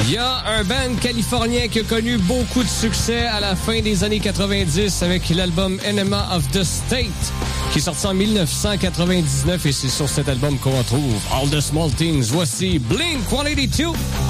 Il y a un band californien qui a connu beaucoup de succès à la fin des années 90 avec l'album Enema of the State qui est sorti en 1999 et c'est sur cet album qu'on retrouve All the Small Things. Voici Blink-182.